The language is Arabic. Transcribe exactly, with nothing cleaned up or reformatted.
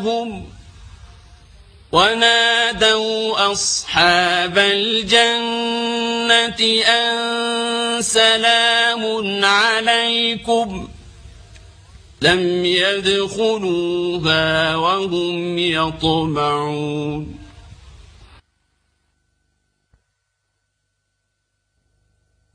ونادوهم ونادوا أصحاب الجنة أن سلام عليكم لم يدخلوها وهم يطمعون